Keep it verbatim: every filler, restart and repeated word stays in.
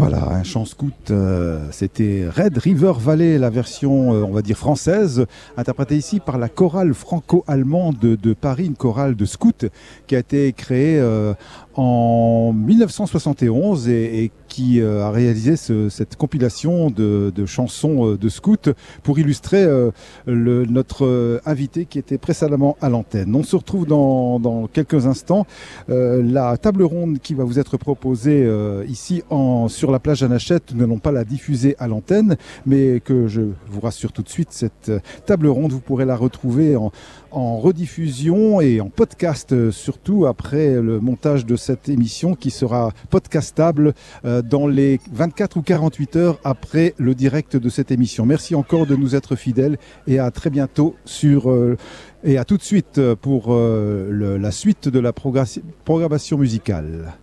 Voilà, un chant scout, euh, c'était Red River Valley, la version, euh, on va dire, française, interprétée ici par la chorale franco-allemande de, de Paris, une chorale de scouts qui a été créée euh, en mille neuf cent soixante et onze et, et qui euh, a réalisé ce, cette compilation de, de chansons euh, de scouts pour illustrer euh, le, notre euh, invité qui était précédemment à l'antenne. On se retrouve dans, dans quelques instants. Euh, la table ronde qui va vous être proposée euh, ici en, sur la plage Anachette, nous n'allons pas la diffuser à l'antenne, mais que je vous rassure tout de suite, cette table ronde, vous pourrez la retrouver en, en rediffusion et en podcast, euh, surtout après le montage de cette émission qui sera podcastable euh, dans les vingt-quatre ou quarante-huit heures après le direct de cette émission. Merci encore de nous être fidèles et à très bientôt sur euh, et à tout de suite pour euh, le, la suite de la programmation musicale.